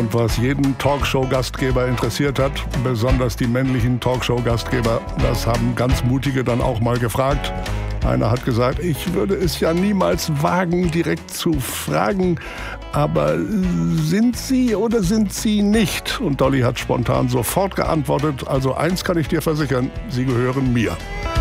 Und was jeden Talkshow-Gastgeber interessiert hat, besonders die männlichen Talkshow-Gastgeber, das haben ganz mutige dann auch mal gefragt. Einer hat gesagt, ich würde es ja niemals wagen, direkt zu fragen, aber sind Sie oder sind Sie nicht? Und Dolly hat spontan sofort geantwortet, also eins kann ich dir versichern, Sie gehören mir.